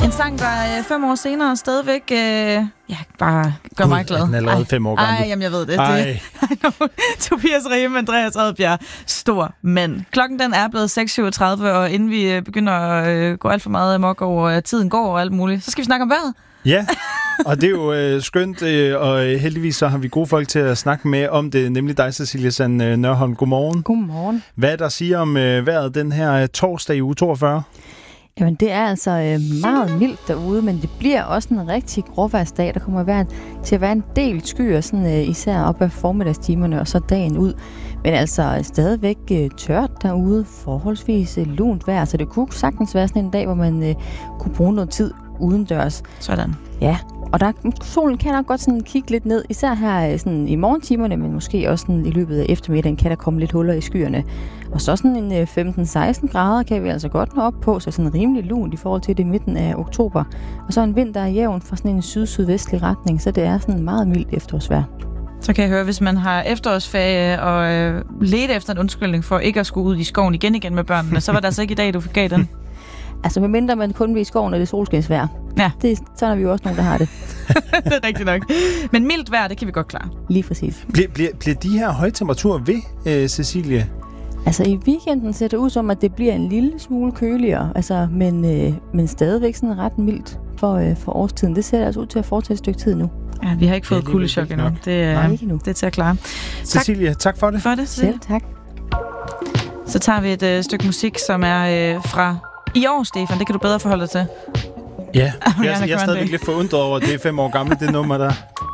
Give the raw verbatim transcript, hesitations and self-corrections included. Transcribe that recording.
En sang, der er fem år senere stadigvæk øh, ja, bare gør mig glad. Den er allerede fem år gammel. Ej, jamen jeg ved det. det Tobias Rahim, Andreas Oddbjerg, stor mand. Klokken den er blevet seks syvogtredive, og inden vi begynder at øh, gå alt for meget amok over, at tiden går og alt muligt, så skal vi snakke om vejret. Ja, og det er jo øh, skønt, øh, og heldigvis så har vi gode folk til at snakke med om det, nemlig dig, Cecilia Sand øh, Nørholm. Godmorgen. Godmorgen. Hvad er der siger om øh, vejret den her torsdag i uge toogfyrre? Jamen, det er altså øh, meget mildt derude, men det bliver også en rigtig gråvejrsdag. Der kommer være, til at være en del skyer, sådan, øh, især op ad formiddagstimerne og så dagen ud. Men altså stadigvæk øh, tørt derude, forholdsvis øh, lunt vejr, så det kunne sagtens være sådan en dag, hvor man øh, kunne bruge noget tid udendørs. Sådan. Ja, og der, solen kan nok godt sådan kigge lidt ned, især her sådan i morgentimerne, men måske også sådan i løbet af eftermiddagen kan der komme lidt huller i skyerne. Og så sådan en femten seksten grader kan vi altså godt nå op på, så sådan rimelig lunt i forhold til det midten af oktober. Og så en vind, der er jævn fra sådan en syd-sydvestlig retning, så det er sådan meget mildt efterårsvejr. Så kan jeg høre, hvis man har efterårsferie og øh, lede efter en undskyldning for ikke at skulle ud i skoven igen igen med børnene, så var det altså ikke i dag, du gav den. Altså, medmindre man kun vil i skoven, og det er solskinsvejr. Ja. Det, så er vi jo også nogen, der har det. Det er rigtigt nok. Men mildt vejr, det kan vi godt klare. Lige præcis. Bliver, bliver, bliver de her høje temperaturer ved, øh, Cecilie? Altså, i weekenden ser det ud som, at det bliver en lille smule køligere, altså, men, øh, men stadigvæk sådan ret mildt for, øh, for årstiden. Det ser altså ud til at fortsætte et stykke tid nu. Ja, vi har ikke fået kuldechok endnu. Det, øh, Nej, ikke endnu. det er til at klare. Cecilia, tak, tak for det. For det, Cecilia. Selv tak. Så tager vi et øh, stykke musik, som er øh, fra i år, Stefan. Det kan du bedre forholde dig til. Ja, jeg, jeg er stadigvæk lidt forundret over, at det er fem år gammelt, det nummer der.